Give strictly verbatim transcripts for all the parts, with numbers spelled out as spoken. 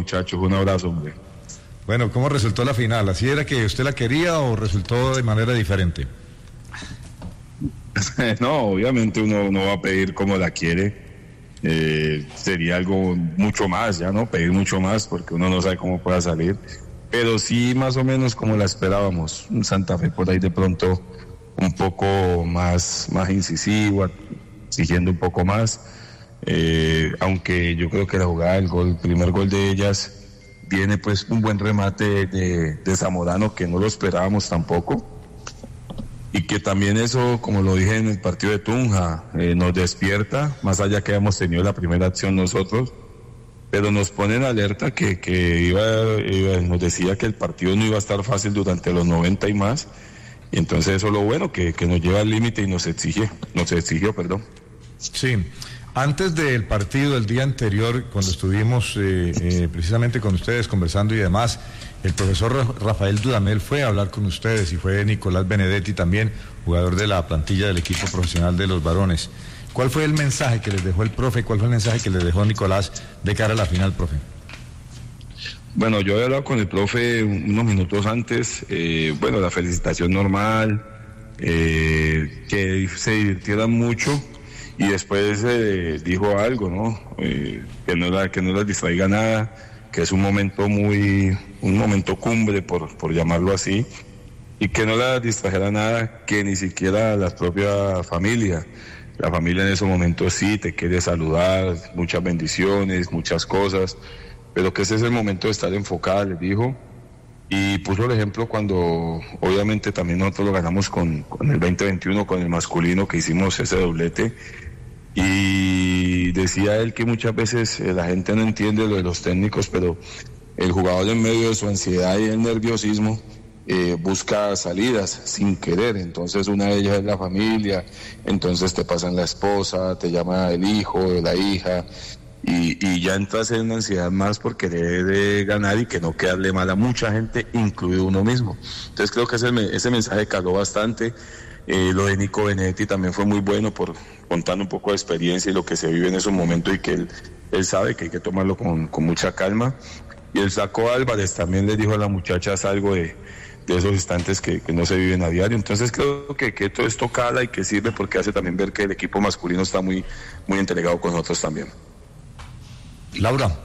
muchachos. Un abrazo, hombre. Bueno, ¿cómo resultó la final? ¿Así era que usted la quería o resultó de manera diferente? No, obviamente uno no va a pedir como la quiere. Eh, sería algo mucho más, ya, ¿no? Pedir mucho más porque uno no sabe cómo pueda salir. Pero sí, más o menos como la esperábamos. Un Santa Fe por ahí de pronto un poco más, más incisivo, exigiendo un poco más. Eh, aunque yo creo que la jugada, el gol, el primer gol de ellas, viene pues un buen remate de, de Zamorano que no lo esperábamos tampoco. Y que también eso, como lo dije en el partido de Tunja, eh, nos despierta, más allá que hemos tenido la primera acción nosotros, pero nos pone en alerta que, que iba, iba, nos decía que el partido no iba a estar fácil durante los noventa y más, y entonces eso es lo bueno, que, que nos lleva al límite y nos exige, nos exigió, perdón. Sí, antes del partido, el día anterior, cuando estuvimos eh, eh, precisamente con ustedes conversando y demás, el profesor Rafael Dudamel fue a hablar con ustedes y fue Nicolás Benedetti también, jugador de la plantilla del equipo profesional de los varones. ¿Cuál fue el mensaje que les dejó el profe? ¿Cuál fue el mensaje que les dejó Nicolás de cara a la final, profe? Bueno, yo había hablado con el profe unos minutos antes, eh, bueno, la felicitación normal, eh, que se divirtieran mucho, y después eh, dijo algo, ¿no? Eh, que no la, que no les distraiga nada, que es un momento muy, un momento cumbre, por, por llamarlo así, y que no la distrajera nada, que ni siquiera la propia familia. La familia en esos momentos sí te quiere saludar, muchas bendiciones, muchas cosas, pero que ese es el momento de estar enfocada, les dijo, y puso el ejemplo cuando obviamente también nosotros lo ganamos con, con el veinte veintiuno, con el masculino, que hicimos ese doblete, y decía él que muchas veces eh, la gente no entiende lo de los técnicos, pero el jugador en medio de su ansiedad y el nerviosismo eh, busca salidas sin querer, entonces una de ellas es la familia, entonces te pasan la esposa, te llama el hijo, la hija, y, y ya entras en una ansiedad más por querer eh, ganar y que no quedarle mal a mucha gente, incluido uno mismo. Entonces creo que ese, ese mensaje caló bastante. Eh, lo de Nico Benedetti también fue muy bueno, por contando un poco de experiencia y lo que se vive en esos momentos, y que él, él sabe que hay que tomarlo con, con mucha calma. Y el Flaco Álvarez también le dijo a las muchachas algo de, de esos instantes que, que no se viven a diario. Entonces creo que, que todo esto cala y que sirve, porque hace también ver que el equipo masculino está muy, muy entregado con nosotros también. Laura.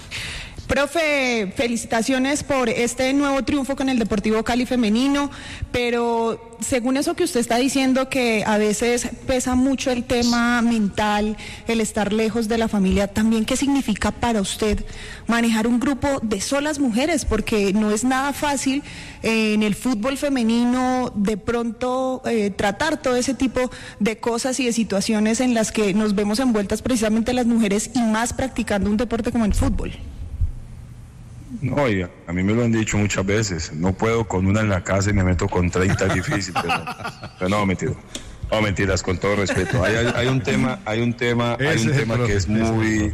Profe, felicitaciones por este nuevo triunfo con el Deportivo Cali femenino, pero según eso que usted está diciendo, que a veces pesa mucho el tema mental, el estar lejos de la familia, también, ¿qué significa para usted manejar un grupo de solas mujeres? Porque no es nada fácil eh, en el fútbol femenino de pronto eh, tratar todo ese tipo de cosas y de situaciones en las que nos vemos envueltas precisamente las mujeres, y más practicando un deporte como el fútbol. No, oiga, a mí me lo han dicho muchas veces, no puedo con una en la casa y me meto con treinta, es difícil, pero, pero no, mentira, no, mentiras, con todo respeto. Hay, hay, hay un tema, hay un tema, hay un tema que es muy,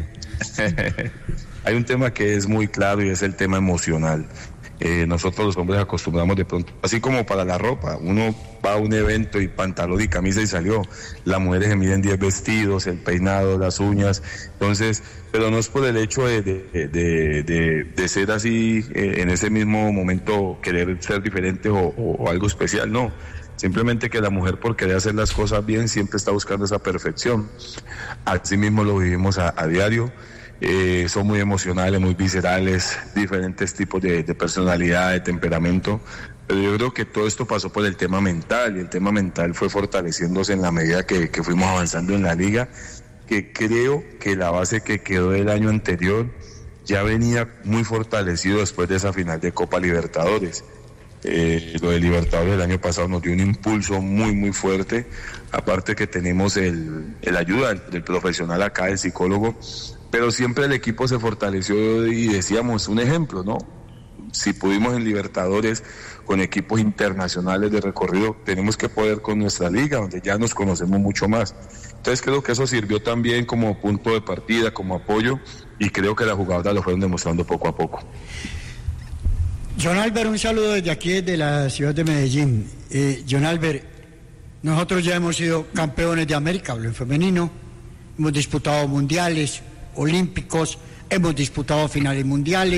hay un tema que es muy claro, y es el tema emocional. Eh, nosotros los hombres acostumbramos de pronto, así como para la ropa, uno va a un evento y pantalón y camisa y salió, las mujeres se miden diez vestidos, el peinado, las uñas, entonces, pero no es por el hecho de, de, de, de, de ser así, eh, en ese mismo momento querer ser diferente o, o, o algo especial, no, simplemente que la mujer, por querer hacer las cosas bien, siempre está buscando esa perfección. Así mismo lo vivimos a, a diario. Eh, son muy emocionales, muy viscerales, diferentes tipos de, de personalidad, de temperamento, pero yo creo que todo esto pasó por el tema mental, y el tema mental fue fortaleciéndose en la medida que, que fuimos avanzando en la liga, que creo que la base que quedó del año anterior ya venía muy fortalecido después de esa final de Copa Libertadores. Eh, lo de Libertadores del año pasado nos dio un impulso muy muy fuerte, aparte que tenemos el, el ayuda del, del profesional acá, el psicólogo, pero siempre el equipo se fortaleció, y decíamos, un ejemplo, ¿no? Si pudimos en Libertadores con equipos internacionales de recorrido, tenemos que poder con nuestra liga, donde ya nos conocemos mucho más. Entonces creo que eso sirvió también como punto de partida, como apoyo, y creo que las jugadoras lo fueron demostrando poco a poco. John Albert, un saludo desde aquí, desde la ciudad de Medellín. Eh, John Albert, nosotros ya hemos sido campeones de América, hablo en femenino, hemos disputado mundiales, olímpicos, hemos disputado finales mundiales.